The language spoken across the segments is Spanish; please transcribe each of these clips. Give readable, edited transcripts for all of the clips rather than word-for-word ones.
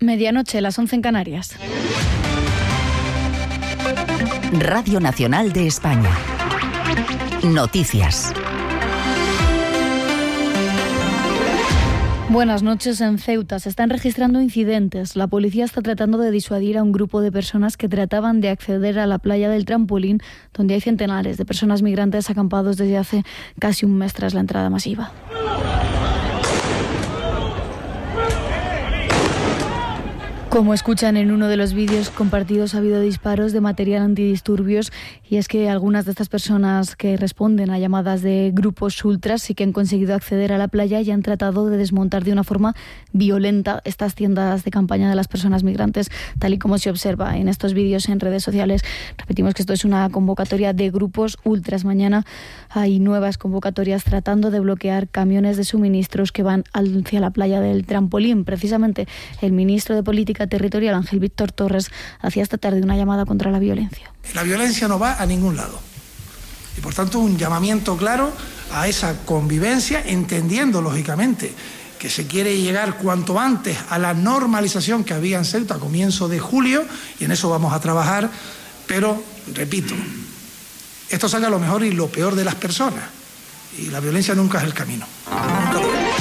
Medianoche, las 11 en Canarias. Radio Nacional de España. Noticias. Buenas noches. En Ceuta se están registrando incidentes. La policía está tratando de disuadir a un grupo de personas que trataban de acceder a la playa del Trampolín, donde hay centenares de personas migrantes acampados desde hace casi un mes tras la entrada masiva. Como escuchan en uno de los vídeos compartidos, ha habido disparos de material antidisturbios, y es que algunas de estas personas que responden a llamadas de grupos ultras sí que han conseguido acceder a la playa y han tratado de desmontar de una forma violenta estas tiendas de campaña de las personas migrantes, tal y como se observa en estos vídeos en redes sociales. Repetimos que esto es una convocatoria de grupos ultras. Mañana hay nuevas convocatorias tratando de bloquear camiones de suministros que van hacia la playa del Trampolín. Precisamente el ministro de Política Territorial, Ángel Víctor Torres, hacía esta tarde una llamada contra la violencia. La violencia no va a ningún lado y por tanto un llamamiento claro a esa convivencia, entendiendo lógicamente que se quiere llegar cuanto antes a la normalización que había en Ceuta a comienzo de julio, y en eso vamos a trabajar, pero repito, esto saca lo mejor y lo peor de las personas, y la violencia nunca es el camino. Nunca lo es.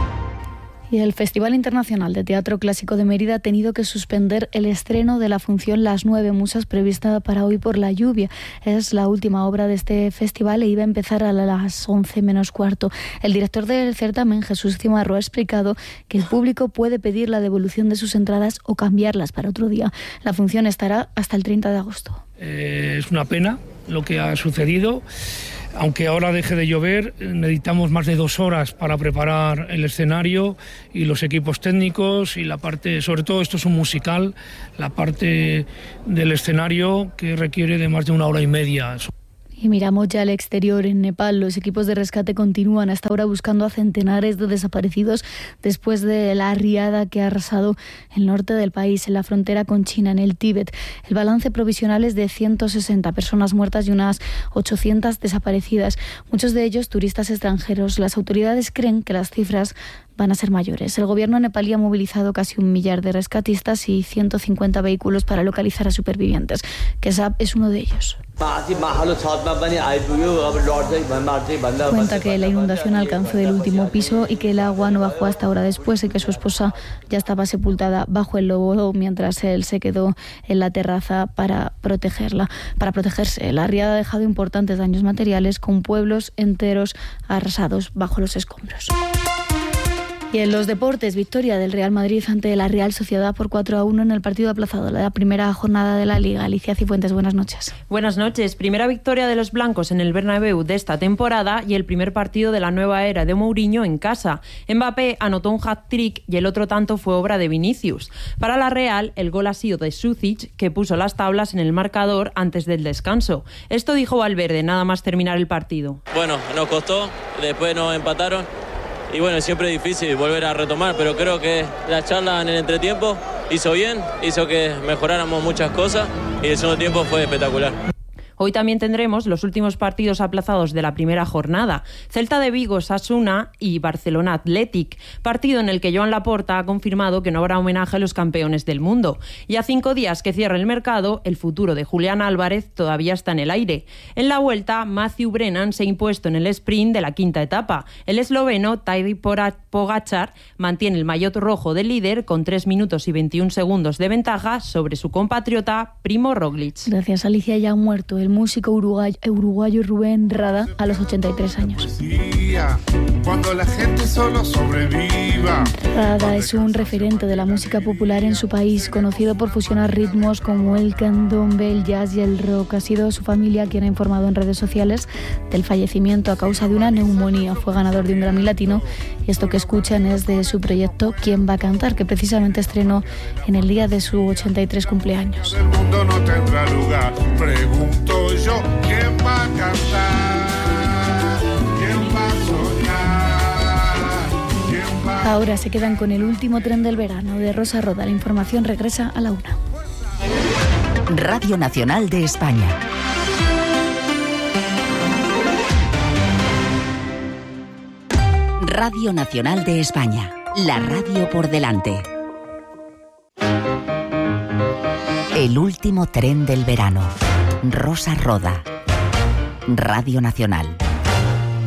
Y el Festival Internacional de Teatro Clásico de Mérida ha tenido que suspender el estreno de la función Las 9 Musas prevista para hoy por la lluvia. Es la última obra de este festival e iba a empezar a las 11 menos cuarto. El director del certamen, Jesús Cimarro, ha explicado que el público puede pedir la devolución de sus entradas o cambiarlas para otro día. La función estará hasta el 30 de agosto. Es una pena lo que ha sucedido. Aunque ahora deje de llover, necesitamos más de 2 horas para preparar el escenario y los equipos técnicos y la parte, sobre todo esto es un musical, la parte del escenario que requiere de más de 1 hora y media. Y miramos ya al exterior. En Nepal, los equipos de rescate continúan hasta ahora buscando a centenares de desaparecidos después de la riada que ha arrasado el norte del país, en la frontera con China, en el Tíbet. El balance provisional es de 160 personas muertas y unas 800 desaparecidas, muchos de ellos turistas extranjeros. Las autoridades creen que las cifras van a ser mayores. El gobierno nepalí ha movilizado casi 1 millar de rescatistas y 150 vehículos para localizar a supervivientes. Kesab es uno de ellos. Cuenta que la inundación alcanzó el último piso y que el agua no bajó hasta ahora después, y que su esposa ya estaba sepultada bajo el lodo mientras él se quedó en la terraza para protegerse. La riada ha dejado importantes daños materiales, con pueblos enteros arrasados bajo los escombros. Y en los deportes, victoria del Real Madrid ante la Real Sociedad por 4-1 en el partido aplazado, la primera jornada de la Liga. Alicia Cifuentes, buenas noches. Buenas noches. Primera victoria de los blancos en el Bernabéu de esta temporada y el primer partido de la nueva era de Mourinho en casa. Mbappé anotó un hat-trick y el otro tanto fue obra de Vinicius. Para la Real, el gol ha sido de Šušić, que puso las tablas en el marcador antes del descanso. Esto dijo Valverde nada más terminar el partido. Bueno, nos costó, después nos empataron. Y bueno, siempre es difícil volver a retomar, pero creo que la charla en el entretiempo hizo bien, hizo que mejoráramos muchas cosas y el segundo tiempo fue espectacular. Hoy también tendremos los últimos partidos aplazados de la primera jornada. Celta de Vigo, Osasuna y Barcelona Athletic. Partido en el que Joan Laporta ha confirmado que no habrá homenaje a los campeones del mundo. Y a 5 días que cierra el mercado, el futuro de Julián Álvarez todavía está en el aire. En la vuelta, Matthew Brennan se ha impuesto en el sprint de la quinta etapa. El esloveno Tadej Pogačar mantiene el maillot rojo de líder con 3 minutos y 21 segundos de ventaja sobre su compatriota Primo Roglic. Gracias, Alicia. Ya ha muerto el músico uruguayo Rubén Rada a los 83 años. Cuando la gente solo sobreviva. Rada es un referente de la música popular en su país, conocido por fusionar ritmos como el candombe, el jazz y el rock. Ha sido su familia quien ha informado en redes sociales del fallecimiento a causa de una neumonía. Fue ganador de un Grammy Latino y esto que escuchan es de su proyecto ¿Quién va a cantar?, que precisamente estrenó en el día de su 83 cumpleaños. El mundo no tendrá lugar. Pregunto yo, ¿quién va a cantar? ¿Quién va a soñar? Ahora se quedan con el último tren del verano de Rosa Roda. La información regresa a la 1. Radio Nacional de España. Radio Nacional de España. La radio por delante. El último tren del verano. Rosa Roda. Radio Nacional.